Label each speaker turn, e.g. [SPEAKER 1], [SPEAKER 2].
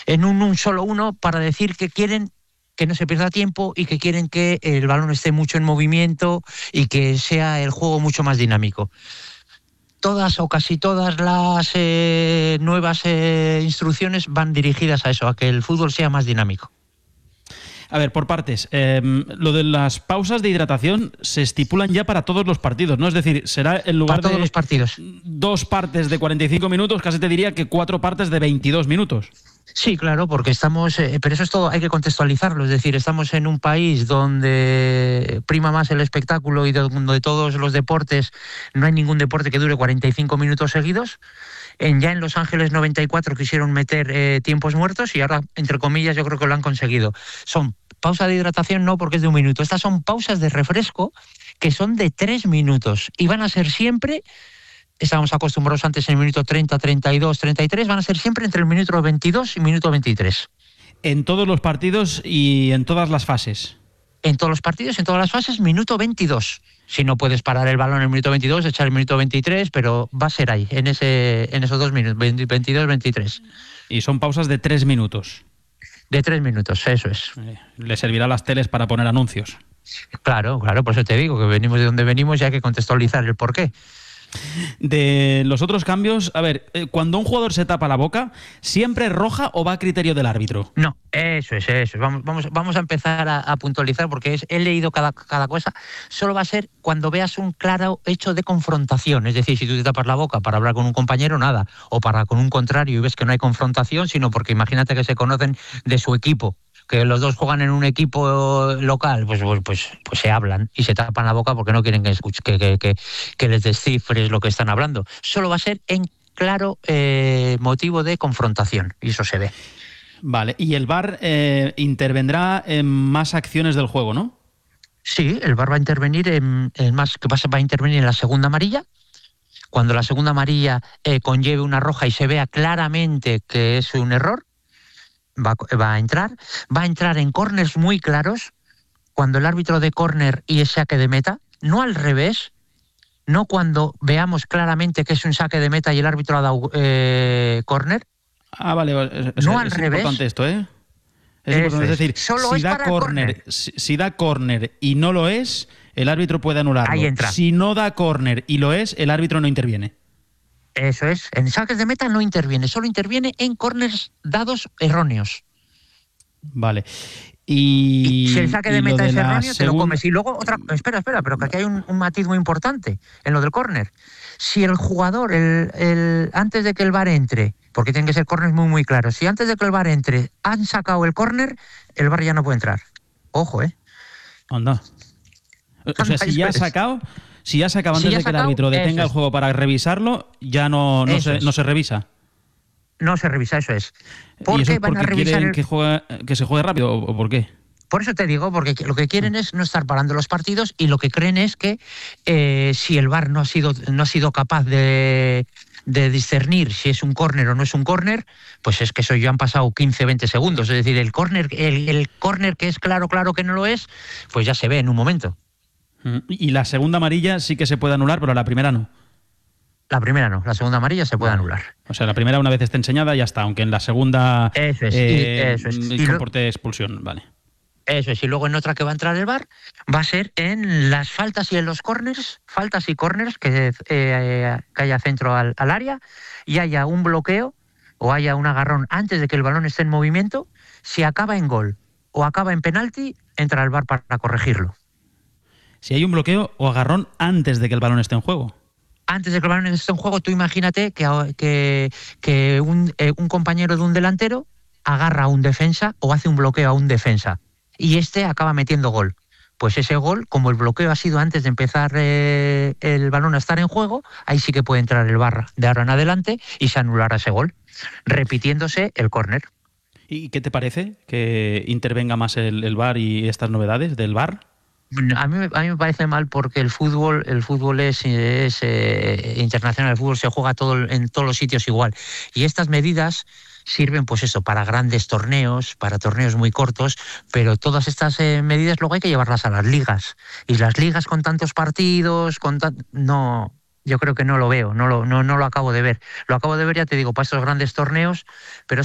[SPEAKER 1] en un solo uno para decir que quieren que no se pierda tiempo y que quieren que el balón esté mucho en movimiento y que sea el juego mucho más dinámico. Todas o casi todas las nuevas instrucciones van dirigidas a eso, a que el fútbol sea más dinámico.
[SPEAKER 2] A ver, por partes. Lo de las pausas de hidratación se estipulan ya para todos los partidos, ¿no? Es decir, será en lugar
[SPEAKER 1] para todos los partidos.
[SPEAKER 2] 2 partes de 45 minutos, casi te diría que 4 partes de 22 minutos.
[SPEAKER 1] Sí, claro, porque estamos, pero eso es todo, hay que contextualizarlo, es decir, estamos en un país donde prima más el espectáculo y donde todos los deportes, no hay ningún deporte que dure 45 minutos seguidos. Ya en Los Ángeles 94 quisieron meter tiempos muertos y ahora, entre comillas, yo creo que lo han conseguido. Son pausa de hidratación, no porque es de 1 minuto, estas son pausas de refresco que son de 3 minutos y van a ser siempre... Estábamos acostumbrados antes en el minuto 30, 32, 33, van a ser siempre entre el minuto 22 y minuto 23.
[SPEAKER 2] En todos los partidos y en todas las fases.
[SPEAKER 1] En todos los partidos, en todas las fases, minuto 22. Si no puedes parar el balón en el minuto 22, echar el minuto 23, pero va a ser ahí, en esos 2 minutos, 22, 23.
[SPEAKER 2] Y son pausas de 3 minutos.
[SPEAKER 1] De 3 minutos, eso es.
[SPEAKER 2] Le servirá a las teles para poner anuncios.
[SPEAKER 1] Claro, por eso te digo que venimos de donde venimos y hay que contextualizar el porqué.
[SPEAKER 2] De los otros cambios, a ver, cuando un jugador se tapa la boca, ¿siempre es roja o va a criterio del árbitro?
[SPEAKER 1] No, eso es. Vamos a empezar a puntualizar porque he leído cada cosa. Solo va a ser cuando veas un claro hecho de confrontación. Es decir, si tú te tapas la boca para hablar con un compañero, nada. O para con un contrario y ves que no hay confrontación, sino porque imagínate que se conocen de su equipo, que los dos juegan en un equipo local, pues se hablan y se tapan la boca porque no quieren que les descifres lo que están hablando. Solo va a ser en claro motivo de confrontación, y eso se ve.
[SPEAKER 2] Vale, y el VAR intervendrá en más acciones del juego, ¿no?
[SPEAKER 1] Sí, el VAR va a intervenir va a intervenir en la segunda amarilla. Cuando la segunda amarilla conlleve una roja y se vea claramente que es un error, va a entrar en córners muy claros, cuando el árbitro de córner y es saque de meta, no al revés, no cuando veamos claramente que es un saque de meta y el árbitro ha dado córner.
[SPEAKER 2] Ah, vale,
[SPEAKER 1] no al
[SPEAKER 2] es
[SPEAKER 1] revés.
[SPEAKER 2] Importante esto, ¿eh? Es importante, es decir, si da córner y no lo es, el árbitro puede anularlo.
[SPEAKER 1] Ahí entra.
[SPEAKER 2] Si no da córner y lo es, el árbitro no interviene.
[SPEAKER 1] Eso es, en saques de meta no interviene, solo interviene en córners dados erróneos.
[SPEAKER 2] Vale.
[SPEAKER 1] Y si el saque de meta es erróneo, te lo comes. Y luego, espera, pero que aquí hay un matiz muy importante en lo del córner. Si el jugador, antes de que el VAR entre, porque tienen que ser córners muy, muy claros, si antes de que el VAR entre han sacado el córner, el VAR ya no puede entrar. Ojo,
[SPEAKER 2] Anda. O sea, si ya ha sacado... Si ya se acaba antes de que el árbitro detenga el juego para revisarlo, ya no se revisa.
[SPEAKER 1] No se revisa, eso es.
[SPEAKER 2] ¿Y eso es porque quieren que se juegue rápido o por qué?
[SPEAKER 1] Por eso te digo, porque lo que quieren es no estar parando los partidos y lo que creen es que si el VAR no ha sido capaz de discernir si es un córner o no es un córner, pues es que eso ya han pasado 15, 20 segundos. Es decir, el córner que es claro que no lo es, pues ya se ve en un momento.
[SPEAKER 2] Y la segunda amarilla sí que se puede anular, pero la primera no.
[SPEAKER 1] La primera no, la segunda amarilla se puede anular.
[SPEAKER 2] O sea, la primera una vez esté enseñada ya está, aunque en la segunda comporte expulsión, vale.
[SPEAKER 1] Eso es, y luego en otra que va a entrar el VAR va a ser en las faltas y en los córners, faltas y córners que haya centro al área y haya un bloqueo o haya un agarrón antes de que el balón esté en movimiento. Si acaba en gol o acaba en penalti, entra el VAR para corregirlo.
[SPEAKER 2] Si hay un bloqueo o agarrón antes de que el balón esté en juego.
[SPEAKER 1] Antes de que el balón esté en juego, tú imagínate que un compañero de un delantero agarra a un defensa o hace un bloqueo a un defensa y este acaba metiendo gol. Pues ese gol, como el bloqueo ha sido antes de empezar el balón a estar en juego, ahí sí que puede entrar el VAR de ahora en adelante y se anulará ese gol, repitiéndose el córner.
[SPEAKER 2] ¿Y qué te parece que intervenga más el VAR y estas novedades del VAR?
[SPEAKER 1] A mí me parece mal porque el fútbol es internacional, el fútbol se juega en todos los sitios igual. Y estas medidas sirven pues eso, para grandes torneos, para torneos muy cortos, pero todas estas medidas luego hay que llevarlas a las ligas. Y las ligas con tantos partidos, no, yo creo que no lo veo, no lo acabo de ver. Lo acabo de ver, ya te digo, para estos grandes torneos, pero